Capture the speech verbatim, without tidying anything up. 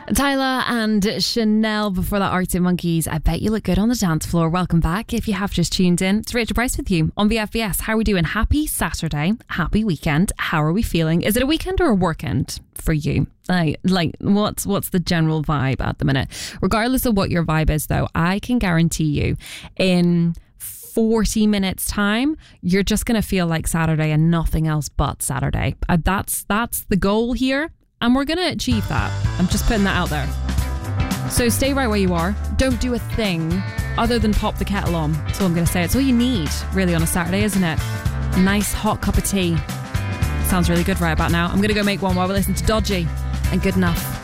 Tyler and Chanel before that, Arctic Monkeys. I bet you look good on the dance floor. Welcome back. If you have just tuned in, it's Rachel Price with you on V F B S. How are we doing? Happy Saturday. Happy weekend. How are we feeling? Is it a weekend or a workend for you? Like, like what's what's the general vibe at the minute? Regardless of what your vibe is, though, I can guarantee you in forty minutes time, you're just going to feel like Saturday and nothing else but Saturday. Uh, that's that's the goal here. And we're going to achieve that. I'm just putting that out there. So stay right where you are. Don't do a thing other than pop the kettle on. That's all I'm going to say. It's all you need, really, on a Saturday, isn't it? A nice hot cup of tea. Sounds really good right about now. I'm going to go make one while we listen to Dodgy and Good Enough.